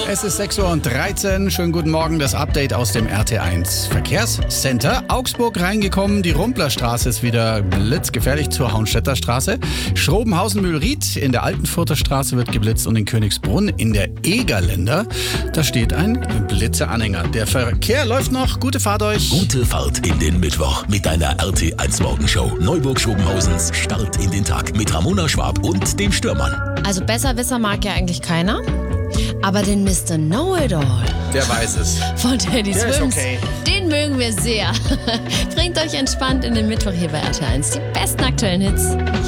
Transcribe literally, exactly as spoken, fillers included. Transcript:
Es ist sechs Uhr dreizehn. Schönen guten Morgen, das Update aus dem R T eins Verkehrscenter. Augsburg reingekommen, die Rumplerstraße ist wieder blitzgefährlich zur Hauenstädter Straße. Schrobenhausen-Mühlried in der Altenfurter Straße wird geblitzt und in Königsbrunn in der Egerländer, da steht ein Blitzeanhänger. Der Verkehr läuft noch. Gute Fahrt euch. Gute Fahrt in den Mittwoch mit deiner R T eins Morgenshow. Neuburg-Schobenhausens Start in den Tag mit Ramona Schwab und dem Stürmann. Also Besserwisser mag ja eigentlich keiner. Aber den Mister Know-it-all Der weiß es. von Daddy Der ist Swims, okay. den mögen wir sehr. Bringt euch entspannt in den Mittwoch hier bei R T eins. Die besten aktuellen Hits.